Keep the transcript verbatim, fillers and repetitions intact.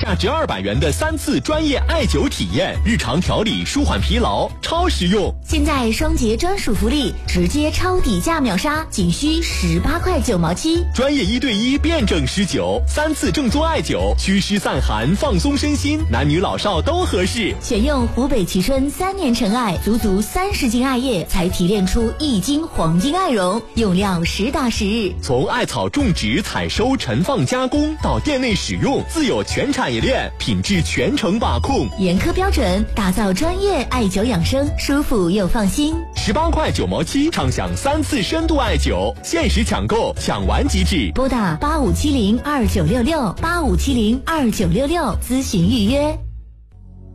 价值二百元的三次专业艾灸体验，日常调理舒缓疲劳，超实用。 现在双节专属福利，直接超底价秒杀，仅需十八块九毛七。 专业一对一辩证施灸，三次正宗艾灸，祛湿散寒，放松身心，男女老少都合适。 选用湖北蕲春三年陈艾，足足三十斤艾叶才提炼出一斤黄金艾绒，用料实打实。 从艾草种植、采收、陈放、加工到店内使用，自有全产业链，品质全程把控， 严苛标准，打造专业艾灸养生，舒服又放心。 十八块九毛七，畅享三次深度艾灸，限时抢购，抢完即止。 拨打八五七零二九六六八五七零二九六六咨询预约。